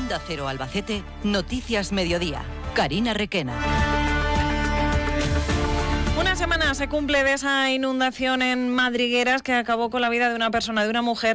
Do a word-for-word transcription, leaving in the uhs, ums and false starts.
Onda Cero Albacete, Noticias Mediodía. Carina Requena. Una semana se cumple de esa inundación en Madrigueras que acabó con la vida de una persona, de una mujer